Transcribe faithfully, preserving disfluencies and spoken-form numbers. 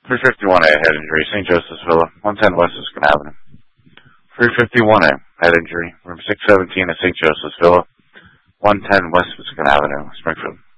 three fifty-one A, head injury, Saint Joseph's Villa, one ten West Michigan Avenue. three fifty-one A, head injury, room six seventeen at Saint Joseph's Villa, one ten West Michigan Avenue, Springfield.